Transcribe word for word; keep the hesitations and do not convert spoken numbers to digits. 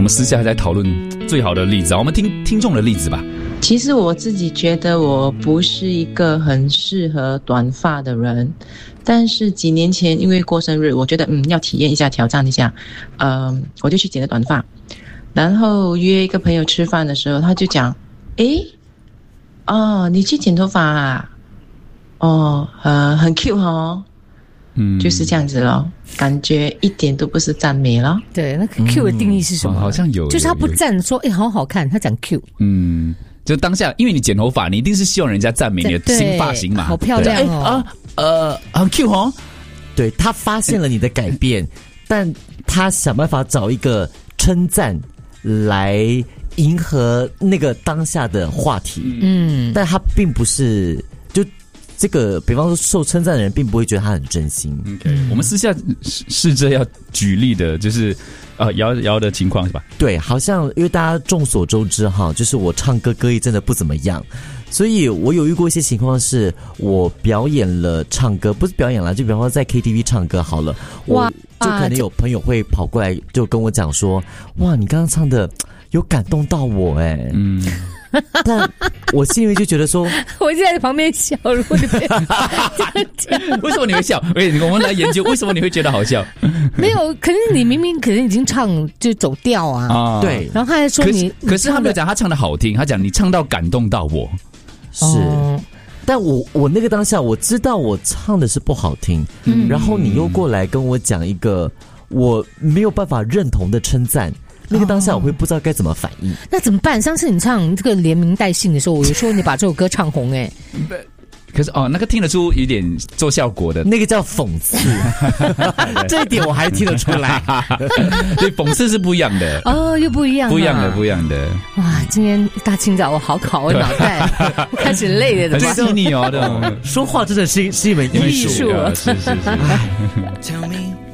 们私下在讨论最好的例子，我们听听众的例子吧。 其实我自己觉得我不是一个很适合短发的人，但是几年前因为过生日，我觉得嗯要体验一下，挑战一下，嗯、呃，我就去剪了短发。然后约一个朋友吃饭的时候，他就讲，诶，哦，你去剪头发啊？哦，呃，很 cute 哦。嗯，就是这样子咯，感觉一点都不是赞美咯。 对，那个 Q 的定义是什么？ 嗯哦、好像有， 就是他不赞说，哎，好好看，他讲 Q。 嗯。就当下，因为你剪头发，你一定是希望人家赞美你的新发型嘛， 好漂亮哦！ 啊，呃，很 cute 哦。 对，他发现了你的改变，但他想办法找一个称赞来迎合那个当下的话题。嗯，但他并不是就这个，比方说受称赞的人，并不会觉得他很真心。 OK， 我们私下试着要举例的，就是。呃，瑶瑶的情况是吧？ 对，好像因为大家众所周知哈，就是我唱歌歌艺真的不怎么样，所以我有遇过一些情况是，我表演了唱歌，不是表演了，就比方说在 K T V 唱歌好了，我就可能有朋友会跑过来就跟我讲说，哇，你刚刚唱的有感动到我哎、欸，嗯。但我心里面就觉得说， 我就在旁边笑。如果你不要为什么你会笑？我们来研究为什么你会觉得好笑。 没有，可是你明明可能已经唱就走调啊， 啊对。 然后他还说你， 可是, 可是他没有讲他唱的好听，他讲你唱到感动到我， 是。哦、但我我那个当下我知道我唱的是不好听，嗯，然后你又过来跟我讲一个我没有办法认同的称赞。那个当下我会不知道该怎么反应、哦、 那怎么办？上次你唱这个连名带姓的时候，我就说你把这首歌唱红哎、 欸，可是哦，那个听得出有点做效果的， 那个叫讽刺，这一点我还听得出来。 对，讽刺是不一样的哦，又不一样， 不一样的，不一样的。 哇，今天一大清早我好考我脑袋，我开始累了， 很细腻哦， 说话真的是是一门艺术， 是是是。